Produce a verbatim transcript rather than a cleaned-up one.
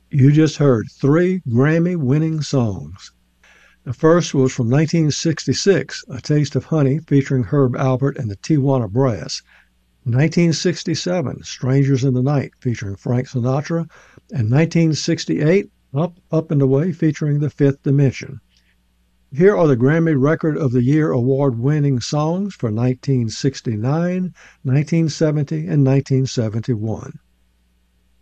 You just heard three Grammy-winning songs. The first was from nineteen sixty-six, A Taste of Honey, featuring Herb Alpert and the Tijuana Brass. nineteen sixty-seven, Strangers in the Night, featuring Frank Sinatra. And nineteen sixty-eight, Up, Up and Away, featuring The Fifth Dimension. Here are the Grammy Record of the Year award-winning songs for nineteen sixty-nine, nineteen seventy, and nineteen seventy-one.